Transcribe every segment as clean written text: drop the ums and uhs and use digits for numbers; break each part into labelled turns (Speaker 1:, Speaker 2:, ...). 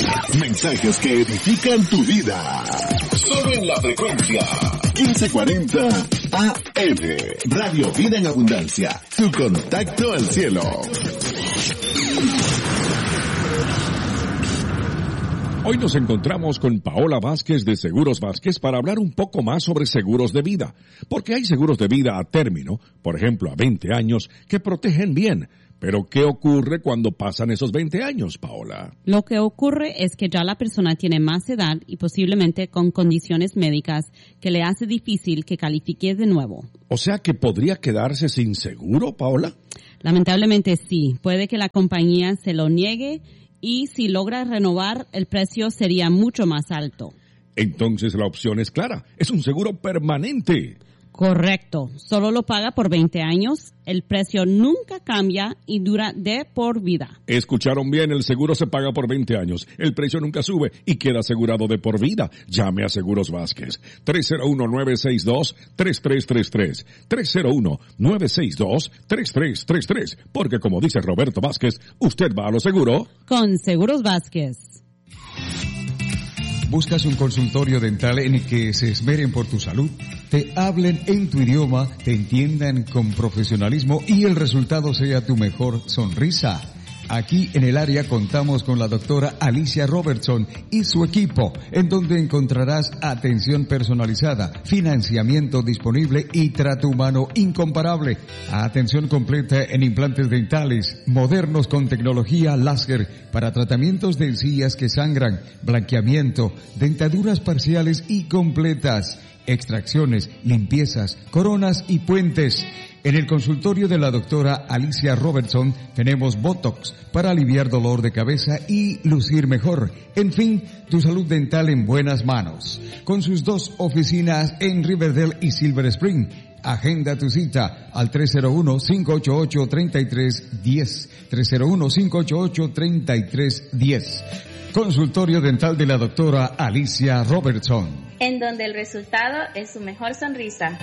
Speaker 1: Mensajes que edifican tu vida. Solo en la frecuencia 1540 AM. Radio Vida en Abundancia. Tu contacto al cielo.
Speaker 2: Hoy nos encontramos con Paola Vázquez de Seguros Vázquez para hablar un poco más sobre seguros de vida. Porque hay seguros de vida a término, por ejemplo a 20 años, que protegen bien. Pero, ¿qué ocurre cuando pasan esos 20 años, Paola?
Speaker 3: Lo que ocurre es que ya la persona tiene más edad y posiblemente con condiciones médicas que le hace difícil que califique de nuevo.
Speaker 2: O sea, ¿que podría quedarse sin seguro, Paola?
Speaker 3: Lamentablemente sí. Puede que la compañía se lo niegue y si logra renovar, el precio sería mucho más alto.
Speaker 2: Entonces la opción es clara. Es un seguro permanente.
Speaker 3: Correcto. Solo lo paga por 20 años. El precio nunca cambia y dura de por vida.
Speaker 2: Escucharon bien, el seguro se paga por 20 años. El precio nunca sube y queda asegurado de por vida. Llame a Seguros Vázquez. 301-962-3333. 301-962-3333. Porque como dice Roberto Vázquez, usted va a lo seguro.
Speaker 3: Con Seguros Vázquez.
Speaker 4: ¿Buscas un consultorio dental en el que se esmeren por tu salud? Te hablen en tu idioma, te entiendan con profesionalismo y el resultado sea tu mejor sonrisa. Aquí en el área contamos con la doctora Alicia Robertson y su equipo, en donde encontrarás atención personalizada, financiamiento disponible y trato humano incomparable. Atención completa en implantes dentales, modernos con tecnología láser para tratamientos de encías que sangran, blanqueamiento, dentaduras parciales y completas, extracciones, limpiezas, coronas y puentes. En el consultorio de la doctora Alicia Robertson tenemos Botox para aliviar dolor de cabeza y lucir mejor. En fin, tu salud dental en buenas manos. Con sus 2 oficinas en Riverdale y Silver Spring. Agenda tu cita al 301-588-3310. 301-588-3310. Consultorio dental de la doctora Alicia Robertson.
Speaker 5: En donde el resultado es su mejor sonrisa.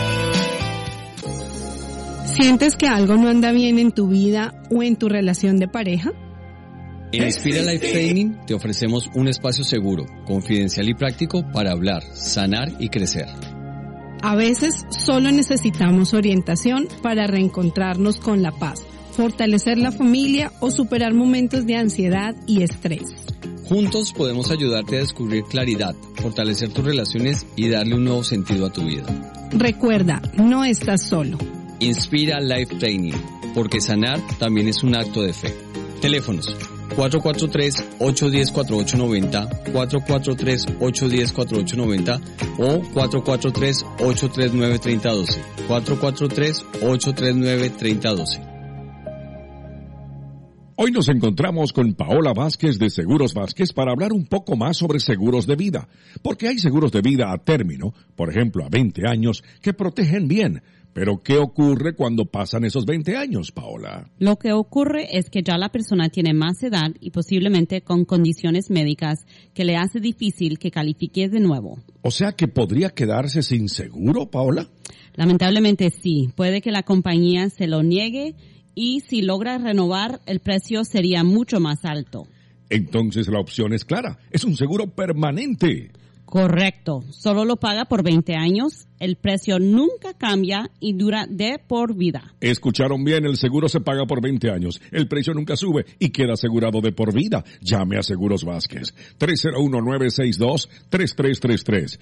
Speaker 6: ¿Sientes que algo no anda bien en tu vida o en tu relación de pareja?
Speaker 7: En Inspira Life Training te ofrecemos un espacio seguro, confidencial y práctico para hablar, sanar y crecer.
Speaker 6: A veces solo necesitamos orientación para reencontrarnos con la paz, fortalecer la familia o superar momentos de ansiedad y estrés.
Speaker 7: Juntos podemos ayudarte a descubrir claridad, fortalecer tus relaciones y darle un nuevo sentido a tu vida.
Speaker 6: Recuerda, no estás solo.
Speaker 7: Inspira Life Training, porque sanar también es un acto de fe. Teléfonos 443-810-4890, 443-810-4890 o 443-839-3012, 443-839-3012.
Speaker 2: Hoy nos encontramos con Paola Vázquez de Seguros Vázquez para hablar un poco más sobre seguros de vida. Porque hay seguros de vida a término, por ejemplo a 20 años, que protegen bien. Pero, ¿qué ocurre cuando pasan esos 20 años, Paola?
Speaker 3: Lo que ocurre es que ya la persona tiene más edad y posiblemente con condiciones médicas que le hace difícil que califique de nuevo.
Speaker 2: O sea, ¿que podría quedarse sin seguro, Paola?
Speaker 3: Lamentablemente sí. Puede que la compañía se lo niegue y si logra renovar, el precio sería mucho más alto.
Speaker 2: Entonces la opción es clara. Es un seguro permanente.
Speaker 3: Correcto. Solo lo paga por 20 años. El precio nunca cambia y dura de por vida.
Speaker 2: Escucharon bien, el seguro se paga por 20 años. El precio nunca sube y queda asegurado de por vida. Llame a Seguros Vázquez. 301-962-3333.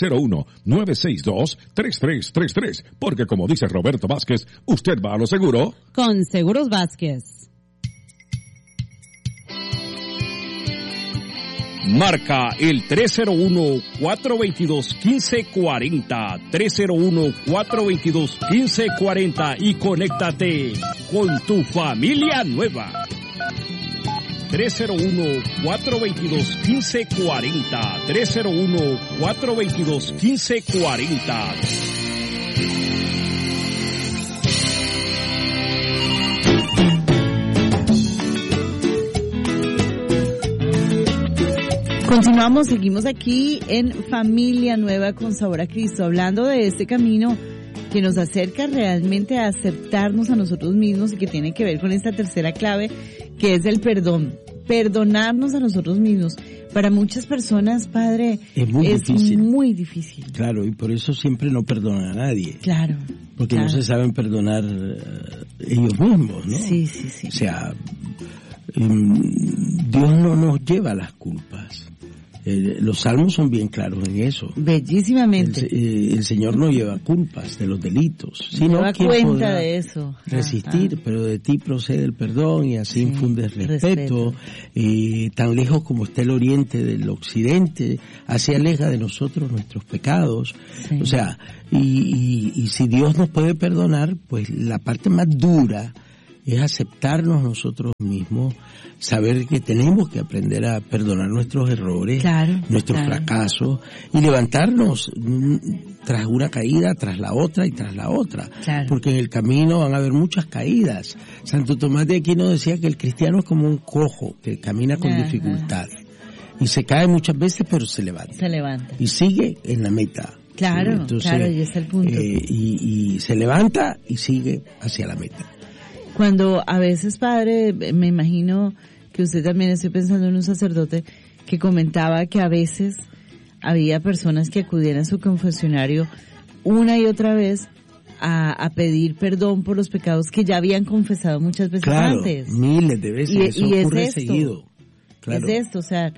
Speaker 2: 301-962-3333. Porque como dice Roberto Vázquez, usted va a lo seguro.
Speaker 3: Con Seguros Vázquez.
Speaker 8: Marca el 301-422-1540, 301-422-1540 y conéctate con tu familia nueva. 301-422-1540, 301-422-1540.
Speaker 9: Continuamos, seguimos aquí en Familia Nueva con Sabor a Cristo, hablando de este camino que nos acerca realmente a aceptarnos a nosotros mismos y que tiene que ver con esta tercera clave, que es el perdón. perdonarnos a nosotros mismos, para muchas personas, Padre,
Speaker 10: es muy
Speaker 9: difícil.
Speaker 10: Claro, y por eso siempre no perdonan a nadie.
Speaker 9: Claro.
Speaker 10: Porque no se saben perdonar ellos mismos, ¿no?
Speaker 9: Sí.
Speaker 10: O sea, Dios no nos lleva las culpas. Los salmos son bien claros en eso.
Speaker 9: Bellísimamente.
Speaker 10: El Señor no lleva culpas de los delitos,
Speaker 9: sino que cuenta de eso.
Speaker 10: Resistir, pero de ti procede el perdón y así infundes respeto. Tan lejos como está el oriente del occidente, así aleja de nosotros nuestros pecados. Sí. O sea, y si Dios nos puede perdonar, pues la parte más dura es aceptarnos nosotros mismos, saber que tenemos que aprender a perdonar nuestros errores, nuestros fracasos, y levantarnos tras una caída, tras la otra y tras la otra. Porque en el camino van a haber muchas caídas. Santo Tomás de Aquino decía que el cristiano es como un cojo que camina con dificultad. Y se cae muchas veces, pero se levanta. Y sigue en la meta.
Speaker 9: Claro, ¿sí? Entonces, y ese es el punto.
Speaker 10: Y se levanta y sigue hacia la meta.
Speaker 9: Cuando a veces, Padre, me imagino que usted también, estoy pensando en un sacerdote que comentaba que a veces había personas que acudían a su confesionario una y otra vez a pedir perdón por los pecados que ya habían confesado muchas veces antes.
Speaker 10: Miles de veces, eso ocurre seguido.
Speaker 9: Claro. Es esto, o sea,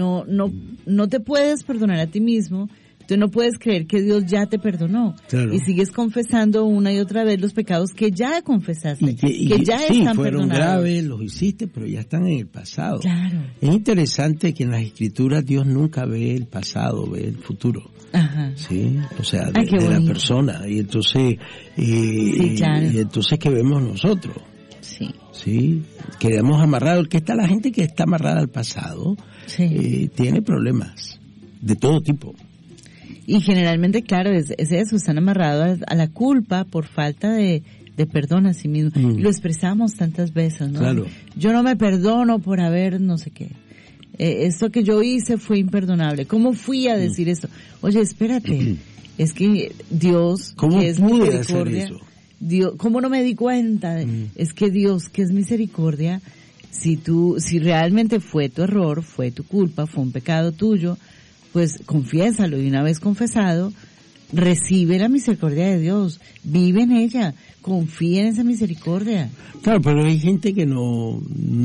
Speaker 9: no te puedes perdonar a ti mismo. Tú no puedes creer que Dios ya te perdonó. Y sigues confesando una y otra vez los pecados que ya confesaste, que ya están
Speaker 10: fueron
Speaker 9: perdonados.
Speaker 10: Graves, los hiciste, pero ya están en el pasado. Es interesante que en las Escrituras Dios nunca ve el pasado, ve el futuro. Sí, o sea, de la persona. Y entonces, y entonces ¿qué vemos nosotros? Sí, quedamos amarrados. La gente que está amarrada al pasado, tiene problemas de todo tipo.
Speaker 9: Y generalmente, claro, es eso, están amarrados a la culpa por falta de perdón a sí mismo. Y lo expresamos tantas veces, ¿no?
Speaker 10: Claro.
Speaker 9: Yo no me perdono por haber no sé qué. Esto que yo hice fue imperdonable. ¿Cómo fui a decir esto? Oye, espérate, es que Dios, que es misericordia, Dios, ¿cómo no me di cuenta? Es que Dios, que es misericordia, si realmente fue tu error, fue tu culpa, fue un pecado tuyo, pues confiésalo, y una vez confesado, recibe la misericordia de Dios, vive en ella, confía en esa misericordia.
Speaker 10: Claro, pero hay gente que no,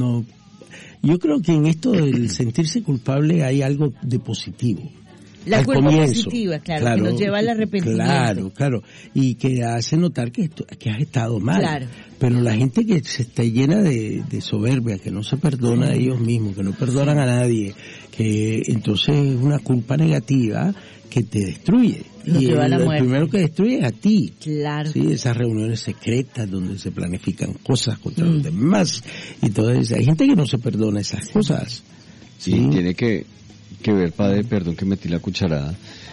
Speaker 10: yo creo que en esto del sentirse culpable hay algo de positivo.
Speaker 9: La culpa positiva, claro, que nos lleva al arrepentimiento.
Speaker 10: Claro, y que hace notar que has estado mal. Pero la gente que se está llena de soberbia, que no se perdona a ellos mismos, que no perdonan a nadie, que entonces es una culpa negativa que te destruye. El primero que destruye es a ti.
Speaker 9: Claro.
Speaker 10: Sí, esas reuniones secretas donde se planifican cosas contra los demás. Entonces hay gente que no se perdona esas cosas.
Speaker 7: Sí, tiene que ver, Padre, perdón que metí la cucharada,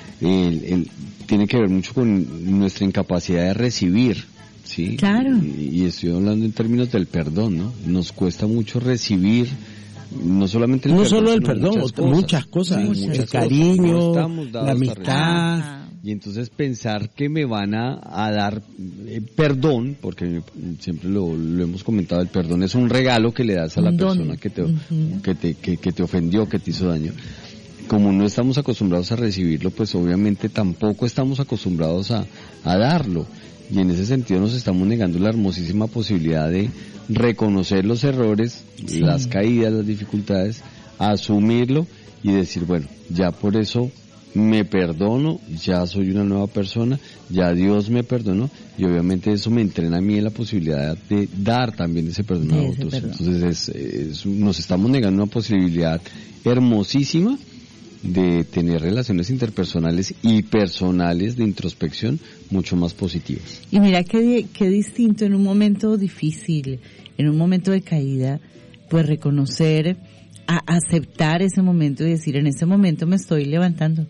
Speaker 7: tiene que ver mucho con nuestra incapacidad de recibir, ¿sí?
Speaker 9: Claro.
Speaker 7: Y estoy hablando en términos del perdón, ¿no? Nos cuesta mucho recibir, no solamente el
Speaker 10: no
Speaker 7: perdón,
Speaker 10: solo el perdón, muchas cosas, el cariño, la amistad.
Speaker 7: Y entonces pensar que me van a dar perdón, porque siempre lo hemos comentado, el perdón es un regalo que le das a la persona que te ofendió, que te hizo daño. Como no estamos acostumbrados a recibirlo, pues obviamente tampoco estamos acostumbrados a darlo. Y en ese sentido nos estamos negando la hermosísima posibilidad de reconocer los errores, las caídas, las dificultades, asumirlo y decir, bueno, ya por eso me perdono, ya soy una nueva persona, ya Dios me perdonó, y obviamente eso me entrena a mí en la posibilidad de dar también ese perdón a otros. Entonces nos estamos negando una posibilidad hermosísima de tener relaciones interpersonales y personales de introspección mucho más positivas.
Speaker 9: Y mira qué distinto en un momento difícil, en un momento de caída, pues reconocer, aceptar ese momento y decir, en ese momento me estoy levantando.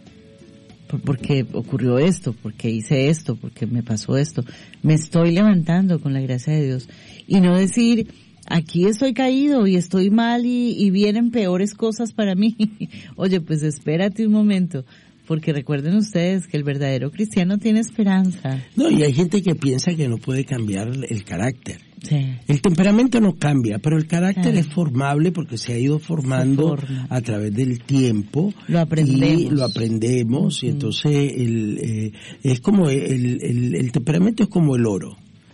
Speaker 9: Porque ocurrió esto, porque hice esto, porque me pasó esto. Me estoy levantando con la gracia de Dios. Y no decir, aquí estoy caído y estoy mal y vienen peores cosas para mí. Oye, pues espérate un momento, porque recuerden ustedes que el verdadero cristiano tiene esperanza.
Speaker 10: No, y hay gente que piensa que no puede cambiar el carácter.
Speaker 9: Sí.
Speaker 10: El temperamento no cambia, pero el carácter es formable porque se ha ido formando a través del tiempo.
Speaker 9: Lo aprendemos.
Speaker 10: Y lo aprendemos, y entonces es como el temperamento es como el oro.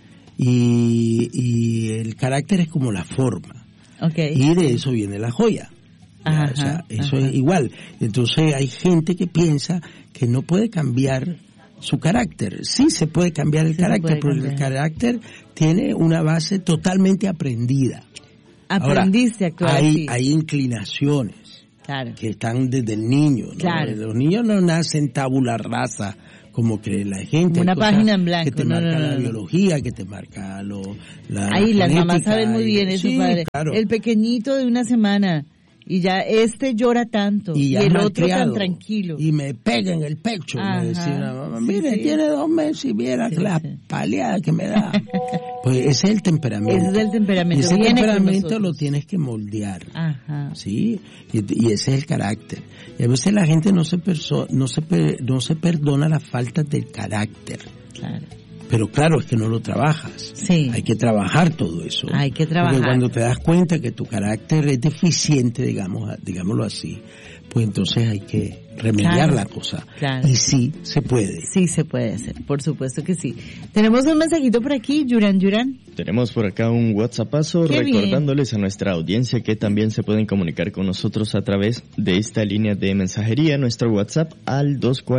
Speaker 10: Y el carácter es como la forma.
Speaker 9: Okay.
Speaker 10: Y de eso viene la joya.
Speaker 9: Ajá,
Speaker 10: o sea, eso es igual. Entonces hay gente que piensa que no puede cambiar su carácter. Sí se puede cambiar el carácter, pero el carácter tiene una base totalmente aprendida.
Speaker 9: Aprendiste a actuar así.
Speaker 10: Hay inclinaciones que están desde el niño, ¿no?
Speaker 9: Claro.
Speaker 10: Los niños no nacen tabula rasa como cree la gente.
Speaker 9: Una página en blanco.
Speaker 10: Que te marca la biología, que te marca la
Speaker 9: las mamás saben muy bien eso, padre.
Speaker 10: Claro.
Speaker 9: El pequeñito de una semana, y ya llora tanto, y el otro tan tranquilo.
Speaker 10: Y me pega en el pecho. Me decía una mamá, mire, tiene 2 meses y viera la paleada que me da. Pues ese es el temperamento.
Speaker 9: Ese es el temperamento.
Speaker 10: Y ese temperamento lo tienes que moldear. ¿Sí? Y ese es el carácter. Y a veces la gente no se perdona las faltas del carácter.
Speaker 9: Claro.
Speaker 10: Pero claro, es que no lo trabajas.
Speaker 9: Sí.
Speaker 10: Hay que trabajar todo eso.
Speaker 9: Hay que trabajar.
Speaker 10: Porque cuando te das cuenta que tu carácter es deficiente, digámoslo así, pues entonces hay que remediar la cosa.
Speaker 9: Claro.
Speaker 10: Y sí se puede.
Speaker 9: Sí se puede hacer, por supuesto que sí. Tenemos un mensajito por aquí, Yuran.
Speaker 11: Tenemos por acá un WhatsAppazo recordándoles a nuestra audiencia que también se pueden comunicar con nosotros a través de esta línea de mensajería, nuestro WhatsApp al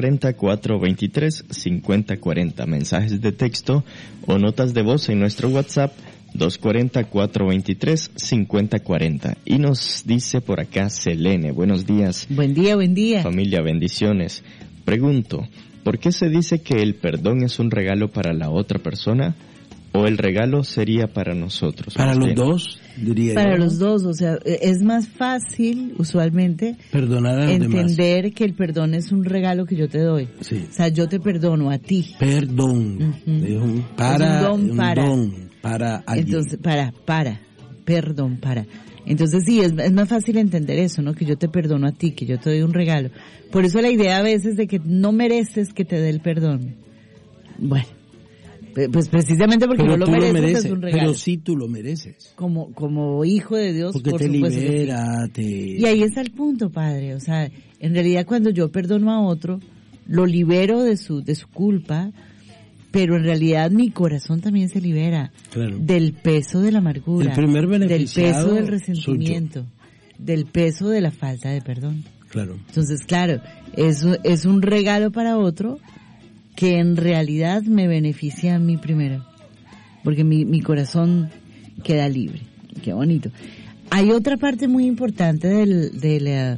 Speaker 11: 240-423-5040. Mensajes de texto o notas de voz en nuestro WhatsApp 240-423-5040. Y nos dice por acá Selene, buenos días.
Speaker 9: Buen día.
Speaker 11: Familia, bendiciones. Pregunto, ¿por qué se dice que el perdón es un regalo para la otra persona o el regalo sería para nosotros?
Speaker 10: Para los dos, diría yo.
Speaker 9: Para los dos, o sea, es más fácil usualmente
Speaker 10: perdonar a los
Speaker 9: entender
Speaker 10: demás.
Speaker 9: Que el perdón es un regalo que yo te doy.
Speaker 10: Sí.
Speaker 9: O sea, yo te perdono a ti.
Speaker 10: Perdón. Es un don para alguien.
Speaker 9: Entonces, perdón. Entonces sí, es más fácil entender eso, ¿no? Que yo te perdono a ti, que yo te doy un regalo. Por eso la idea a veces de que no mereces que te dé el perdón. Bueno, pues precisamente porque no lo mereces, es un regalo.
Speaker 10: Pero sí tú lo mereces.
Speaker 9: Como hijo de Dios,
Speaker 10: porque
Speaker 9: por
Speaker 10: te
Speaker 9: supuesto
Speaker 10: libera,
Speaker 9: Y ahí está el punto, padre. O sea, en realidad cuando yo perdono a otro, lo libero de su culpa, pero en realidad mi corazón también se libera del peso de la amargura,
Speaker 10: el primer beneficiado
Speaker 9: del peso del resentimiento, del peso de la falta de perdón.
Speaker 10: Claro.
Speaker 9: Entonces, claro, eso es un regalo para otro que en realidad me beneficia a mí primero, porque mi corazón queda libre. Qué bonito. Hay otra parte muy importante del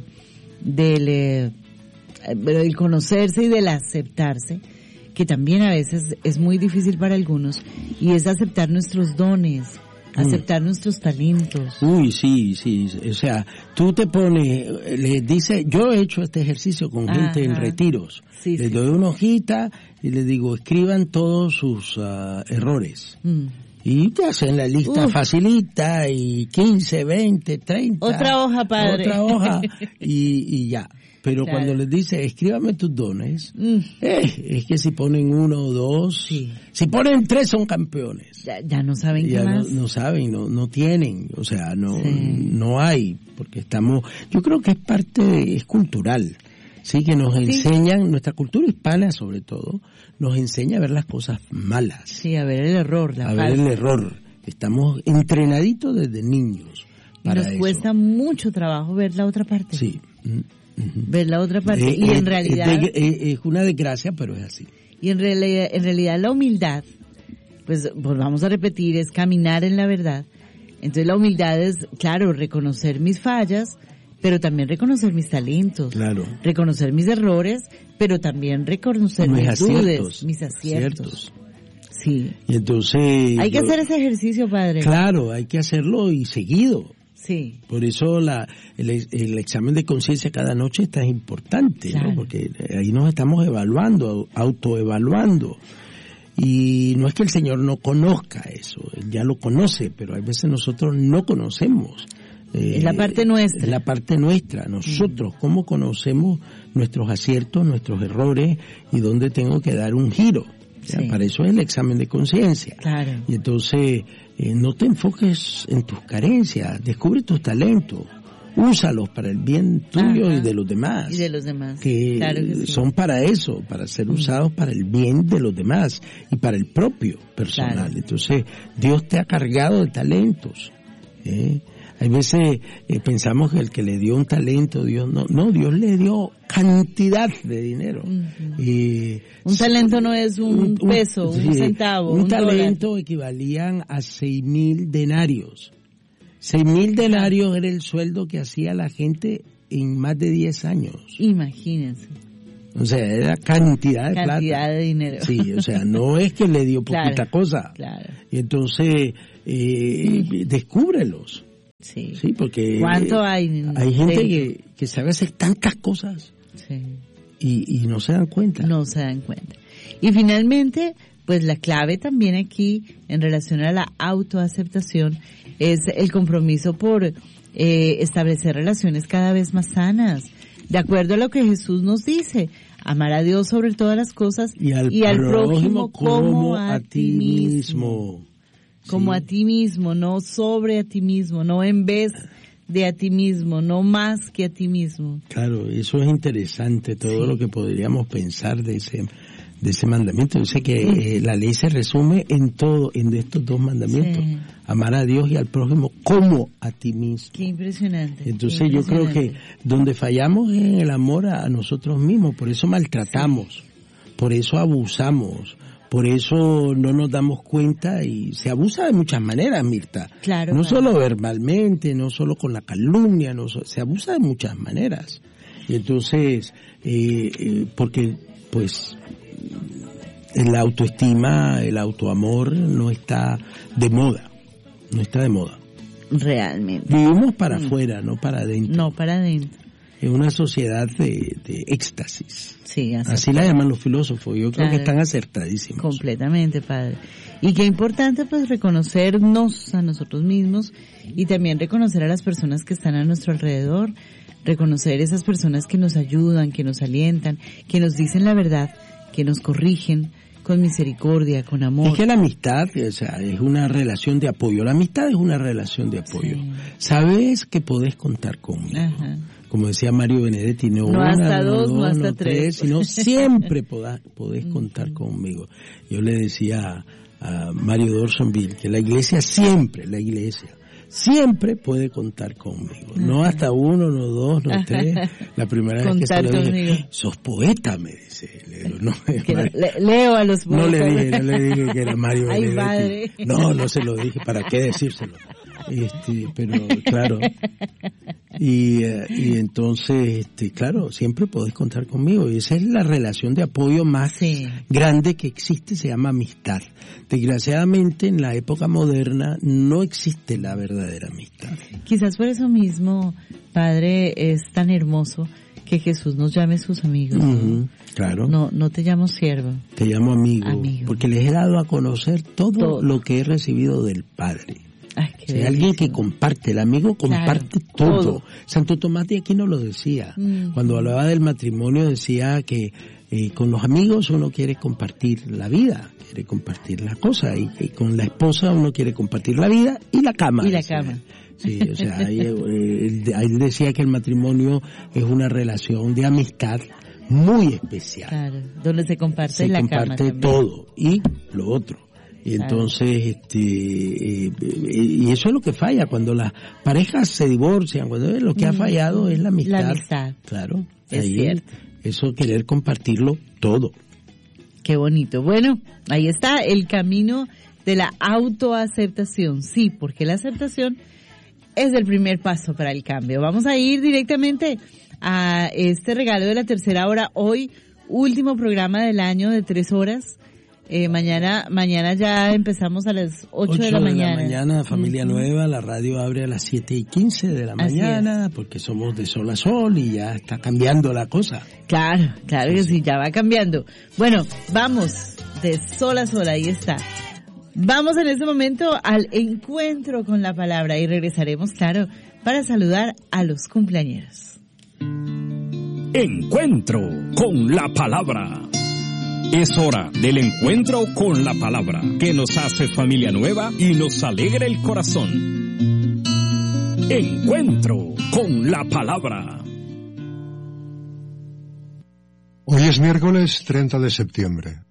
Speaker 9: conocerse y del aceptarse, que también a veces es muy difícil para algunos, y es aceptar nuestros dones, aceptar nuestros talentos.
Speaker 10: Uy, sí, o sea, tú te pones, les dice, yo he hecho este ejercicio con gente en retiros, les doy una hojita y les digo, escriban todos sus errores. Y te hacen la lista facilita, y 15, 20, 30.
Speaker 9: Otra hoja, padre.
Speaker 10: Otra hoja, y ya. Pero cuando les dice, escríbame tus dones, es que si ponen 1 o 2, si ponen 3 son campeones.
Speaker 9: Ya no saben qué más.
Speaker 10: No saben, no tienen, o sea, no hay, porque yo creo que es cultural, sí, que nos enseñan, nuestra cultura hispana sobre todo, nos enseña a ver las cosas malas.
Speaker 9: Sí, a ver el error,
Speaker 10: ver el error. Estamos entrenaditos desde niños para eso.
Speaker 9: Nos cuesta mucho trabajo ver la otra parte.
Speaker 10: Sí.
Speaker 9: Ver la otra parte, y en realidad
Speaker 10: es una desgracia, pero es así.
Speaker 9: Y en realidad la humildad, pues vamos a repetir, es caminar en la verdad. Entonces la humildad es, claro, reconocer mis fallas, pero también reconocer mis talentos, reconocer mis errores, pero también reconocer mis dudas, mis aciertos. Sí.
Speaker 10: Y entonces
Speaker 9: hay que hacer ese ejercicio, padre.
Speaker 10: Claro, hay que hacerlo y seguido.
Speaker 9: Sí.
Speaker 10: Por eso el examen de conciencia cada noche es tan importante, ¿no? Porque ahí nos estamos evaluando, autoevaluando. Y no es que el Señor no conozca eso, Él ya lo conoce, pero a veces nosotros no conocemos.
Speaker 9: Es la parte nuestra.
Speaker 10: Es la parte nuestra. Nosotros, ¿cómo conocemos nuestros aciertos, nuestros errores y dónde tengo que dar un giro? sea, para eso es el examen de conciencia.
Speaker 9: Claro.
Speaker 10: Y entonces, no te enfoques en tus carencias, descubre tus talentos, úsalos para el bien tuyo y de los demás.
Speaker 9: Y de los demás.
Speaker 10: Que,
Speaker 9: claro que sí.
Speaker 10: Son para eso, para ser usados para el bien de los demás y para el propio personal.
Speaker 9: Claro.
Speaker 10: Entonces, Dios te ha cargado de talentos. Hay veces pensamos que el que le dio un talento, Dios no, Dios le dio cantidad de dinero.
Speaker 9: Un talento no es un peso, un centavo,
Speaker 10: un talento
Speaker 9: dólar.
Speaker 10: equivalían a 6.000 denarios. 6.000 denarios era el sueldo que hacía la gente en más de 10 años.
Speaker 9: Imagínense.
Speaker 10: O sea, era cantidad de plata.
Speaker 9: Cantidad de dinero.
Speaker 10: Sí, o sea, no es que le dio poquita
Speaker 9: Claro,
Speaker 10: cosa.
Speaker 9: claro.
Speaker 10: Y entonces, descúbrelos.
Speaker 9: Sí.
Speaker 10: Sí, porque
Speaker 9: ¿Cuánto hay?
Speaker 10: Hay gente que sabe hacer tantas cosas y no se dan cuenta.
Speaker 9: No se dan cuenta. Y finalmente, pues la clave también aquí en relación a la autoaceptación es el compromiso por establecer relaciones cada vez más sanas, de acuerdo a lo que Jesús nos dice, amar a Dios sobre todas las cosas y al prójimo como a ti mismo. Como a ti mismo, no sobre a ti mismo, no en vez de a ti mismo, no más que a ti mismo.
Speaker 10: Claro, eso es interesante, todo lo que podríamos pensar de ese mandamiento. Yo sé que la ley se resume en estos dos mandamientos, amar a Dios y al prójimo como a ti mismo.
Speaker 9: Qué impresionante.
Speaker 10: Entonces yo creo que donde fallamos es en el amor a nosotros mismos, por eso maltratamos, por eso abusamos, por eso no nos damos cuenta y se abusa de muchas maneras, Mirta.
Speaker 9: Claro.
Speaker 10: No solo verbalmente, no solo con la calumnia, se abusa de muchas maneras. Y entonces, porque pues la autoestima, el autoamor no está de moda,
Speaker 9: Realmente.
Speaker 10: Vivimos para afuera, no para adentro.
Speaker 9: No para adentro.
Speaker 10: Es una sociedad de éxtasis.
Speaker 9: Sí,
Speaker 10: así la llaman los filósofos. Yo creo que están acertadísimos.
Speaker 9: Completamente, padre. Y qué importante pues reconocernos a nosotros mismos y también reconocer a las personas que están a nuestro alrededor, reconocer esas personas que nos ayudan, que nos alientan, que nos dicen la verdad, que nos corrigen con misericordia, con amor.
Speaker 10: Es que la amistad, o sea, es una relación de apoyo. La amistad es una relación de apoyo. Sí. Sabes que podés contar conmigo. Ajá. Como decía Mario Benedetti, no
Speaker 9: hasta dos, no hasta tres,
Speaker 10: sino siempre podés contar conmigo. Yo le decía a Mario Dorsonville que la iglesia siempre puede contar conmigo. No hasta uno, no dos, no tres. La primera vez que se lo dije, sos poeta, me dice.
Speaker 9: Leo a los poetas.
Speaker 10: No le dije que era Mario
Speaker 9: Ay,
Speaker 10: Benedetti.
Speaker 9: Padre.
Speaker 10: No se lo dije, ¿para qué decírselo? Pero claro. Y entonces, claro, siempre podés contar conmigo. Y esa es la relación de apoyo más grande que existe, se llama amistad. Desgraciadamente, en la época moderna no existe la verdadera amistad.
Speaker 9: Quizás por eso mismo, Padre, es tan hermoso que Jesús nos llame sus amigos.
Speaker 10: Claro.
Speaker 9: No te llamo siervo.
Speaker 10: Te llamo amigo. Porque les he dado a conocer todo lo que he recibido del Padre.
Speaker 9: Ay,
Speaker 10: o sea, alguien que comparte, el amigo comparte todo. Santo Tomás de Aquino lo decía. Cuando hablaba del matrimonio decía que con los amigos uno quiere compartir la vida, quiere compartir las cosas, y con la esposa uno quiere compartir la vida y la cama.
Speaker 9: Y la cama.
Speaker 10: Sí, o sea, él decía que el matrimonio es una relación de amistad muy especial.
Speaker 9: Claro, donde se comparte la cama.
Speaker 10: Se comparte todo y lo otro. Y entonces, y eso es lo que falla cuando las parejas se divorcian, cuando lo que ha fallado es la amistad.
Speaker 9: La amistad.
Speaker 10: Claro.
Speaker 9: Es cierto.
Speaker 10: Eso, querer compartirlo todo.
Speaker 9: Qué bonito. Bueno, ahí está el camino de la autoaceptación. Sí, porque la aceptación es el primer paso para el cambio. Vamos a ir directamente a este regalo de la tercera hora. Hoy, último programa del año de 3 horas. Mañana ya empezamos a las 8 de la mañana.
Speaker 10: Familia Nueva, la radio abre a las 7:15 de la mañana, porque somos de sol a sol y ya está cambiando la cosa.
Speaker 9: Claro que sí, ya va cambiando. Bueno, vamos de sol a sol, ahí está. Vamos en este momento al encuentro con la palabra y regresaremos, claro, para saludar a los cumpleañeros.
Speaker 8: Encuentro con la palabra. Es hora del encuentro con la palabra, que nos hace familia nueva y nos alegra el corazón. Encuentro con la palabra.
Speaker 12: Hoy es miércoles 30 de septiembre.